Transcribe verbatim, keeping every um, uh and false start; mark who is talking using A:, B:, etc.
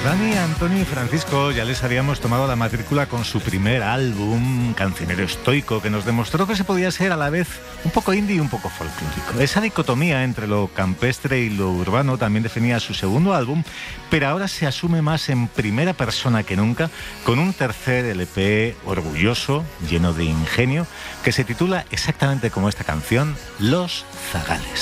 A: Dani, Antonio y Francisco ya les habíamos tomado la matrícula con su primer álbum, Cancionero Estoico, que nos demostró que se podía ser a la vez un poco indie y un poco folclórico. Esa dicotomía entre lo campestre y lo urbano también definía su segundo álbum, pero ahora se asume más en primera persona que nunca, con un tercer L P orgulloso, lleno de ingenio, que se titula exactamente como esta canción, Los Zagales.